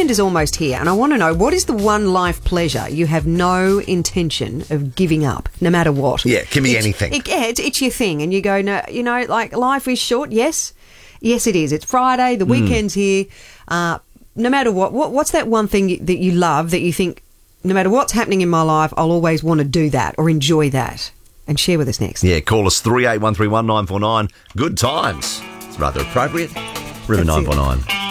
weekend is almost here, and I want to know, what is the one life pleasure you have no intention of giving up, no matter what? Yeah, it can be anything. It's your thing, and you go, no, like, life is short, yes. Yes, it is. It's Friday, the weekend's here. No matter what's that one thing that you love that you think, no matter what's happening in my life, I'll always want to do that or enjoy that? And share with us next. Yeah, call us 38131949. Good times. It's rather appropriate. River 949.